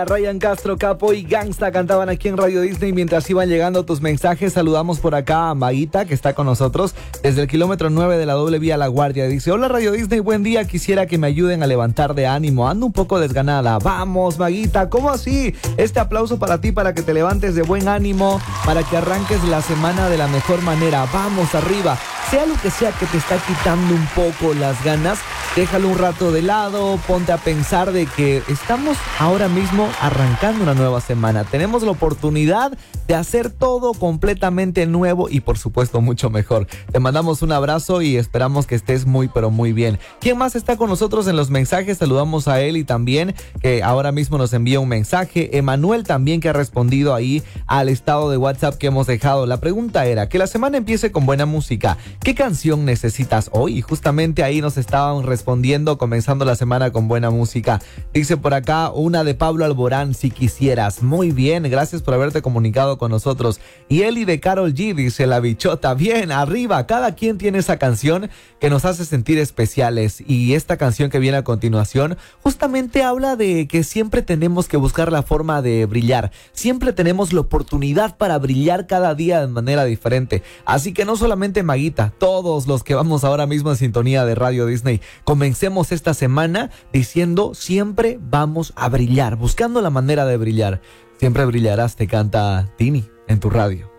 Ryan Castro, Capo y Gangsta cantaban aquí en Radio Disney. Mientras iban llegando tus mensajes, saludamos por acá a Maguita, que está con nosotros desde el kilómetro 9 de la doble vía La Guardia. Dice: hola Radio Disney, buen día, quisiera que me ayuden a levantar de ánimo, ando un poco desganada. Vamos Maguita, ¿cómo así? Este aplauso para ti, para que te levantes de buen ánimo, para que arranques la semana de la mejor manera. Vamos arriba, sea lo que sea que te está quitando un poco las ganas, déjalo un rato de lado, ponte a pensar de que estamos ahora mismo arrancando una nueva semana. Tenemos la oportunidad de hacer todo completamente nuevo y por supuesto mucho mejor. Te mandamos un abrazo y esperamos que estés muy pero muy bien. ¿Quién más está con nosotros en los mensajes? Saludamos a Eli también, que ahora mismo nos envía un mensaje. Emanuel también, que ha respondido ahí al estado de WhatsApp que hemos dejado. La pregunta era que la semana empiece con buena música. ¿Qué canción necesitas hoy? Y justamente ahí nos estaban respondiendo, comenzando la semana con buena música. Dice por acá una de Pablo Alborán, Si Quisieras. Muy bien, gracias por haberte comunicado con nosotros. Y Eli de Karol G dice: La Bichota. Bien, arriba, cada quien tiene esa canción que nos hace sentir especiales. Y esta canción que viene a continuación justamente habla de que siempre tenemos que buscar la forma de brillar. Siempre tenemos la oportunidad para brillar cada día de manera diferente. Así que no solamente Maguita, todos los que vamos ahora mismo en sintonía de Radio Disney, comencemos esta semana diciendo: siempre vamos a brillar, buscando la manera de brillar. Siempre brillarás, te canta Tini en tu radio.